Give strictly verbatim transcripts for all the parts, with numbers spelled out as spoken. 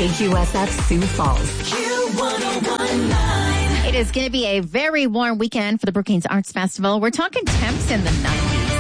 K Q S F Sioux Falls. Q one oh one point nine. It is going to be a very warm weekend for the Brookings Arts Festival. We're talking temps in the nineties.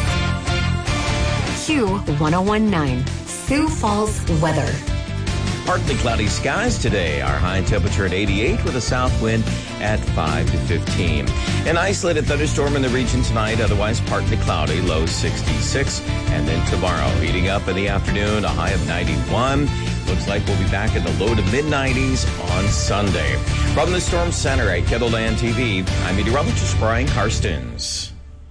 Q one oh one point nine, Sioux Falls weather. Partly cloudy skies today. Our high temperature at eighty-eight with a south wind at five to fifteen. An isolated thunderstorm in the region tonight, otherwise partly cloudy, low sixty-six. And then tomorrow, heating up in the afternoon, a high of ninety-one. Looks like we'll be back in the low to mid nineties on Sunday. From the Storm Center at Kettleland T V, I'm meteorologist Brian Karstens.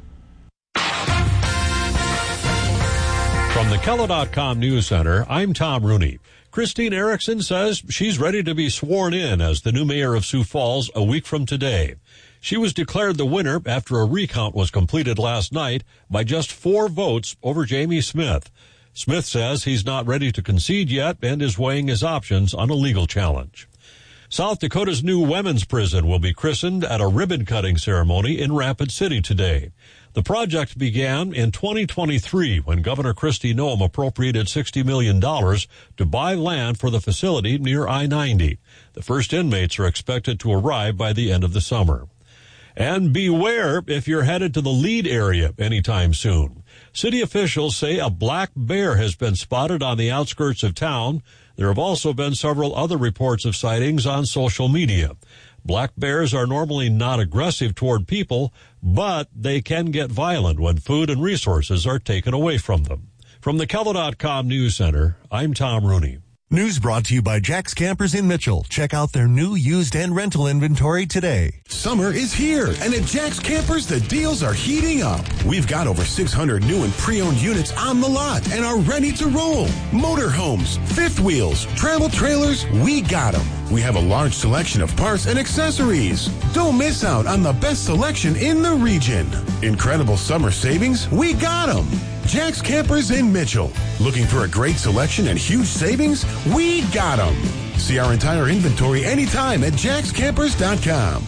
From the Kella dot com News Center, I'm Tom Rooney. Christine Erickson says she's ready to be sworn in as the new mayor of Sioux Falls a week from today. She was declared the winner after a recount was completed last night by just four votes over Jamie Smith. Smith says he's not ready to concede yet and is weighing his options on a legal challenge. South Dakota's new women's prison will be christened at a ribbon-cutting ceremony in Rapid City today. The project began in twenty twenty-three when Governor Kristi Noem appropriated sixty million dollars to buy land for the facility near I ninety. The first inmates are expected to arrive by the end of the summer. And beware if you're headed to the Lead area anytime soon. City officials say a black bear has been spotted on the outskirts of town. There have also been several other reports of sightings on social media. Black bears are normally not aggressive toward people, but they can get violent when food and resources are taken away from them. From the Kella dot com News Center, I'm Tom Rooney. News brought to you by Jack's Campers in Mitchell. Check out their new used and rental inventory today. Summer is here, and at Jack's Campers, the deals are heating up. We've got over six hundred new and pre-owned units on the lot and are ready to roll. Motorhomes, fifth wheels, travel trailers, we got them. We have a large selection of parts and accessories. Don't miss out on the best selection in the region. Incredible summer savings, we got them. Jack's Campers in Mitchell. Looking for a great selection and huge savings? We got them. See our entire inventory anytime at jacks campers dot com.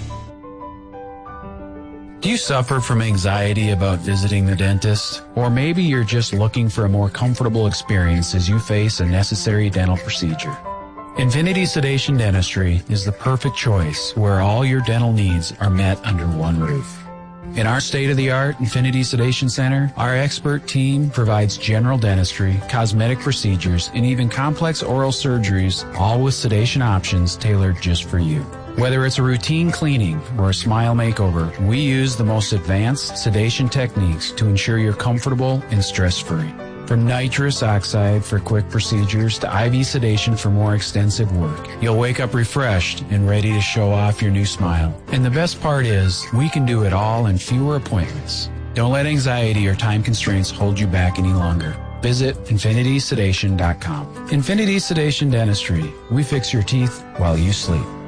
Do you suffer from anxiety about visiting the dentist? Or maybe you're just looking for a more comfortable experience as you face a necessary dental procedure? Infinity Sedation Dentistry is the perfect choice where all your dental needs are met under one roof. In our state-of-the-art Infinity Sedation Center, our expert team provides general dentistry, cosmetic procedures, and even complex oral surgeries, all with sedation options tailored just for you. Whether it's a routine cleaning or a smile makeover, we use the most advanced sedation techniques to ensure you're comfortable and stress-free. From nitrous oxide for quick procedures to I V sedation for more extensive work, you'll wake up refreshed and ready to show off your new smile. And the best part is, we can do it all in fewer appointments. Don't let anxiety or time constraints hold you back any longer. Visit infinity sedation dot com. Infinity Sedation Dentistry. We fix your teeth while you sleep.